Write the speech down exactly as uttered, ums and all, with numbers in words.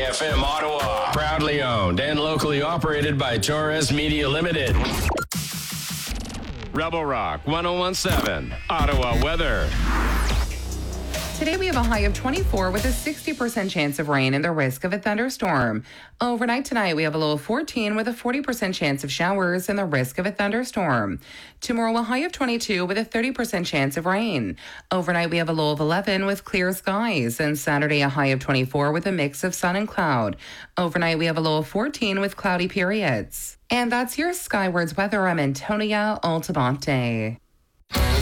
F M Ottawa, proudly owned and locally operated by Torres Media Limited. Rebel Rock one oh one seven, Ottawa weather. Today we have a high of twenty-four with a sixty percent chance of rain and the risk of a thunderstorm. Overnight tonight we have a low of fourteen with a forty percent chance of showers and the risk of a thunderstorm. Tomorrow a high of twenty-two with a thirty percent chance of rain. Overnight we have a low of eleven with clear skies, and Saturday a high of twenty-four with a mix of sun and cloud. Overnight we have a low of fourteen with cloudy periods. And that's your Skywards weather. I'm Antonia Altamonte.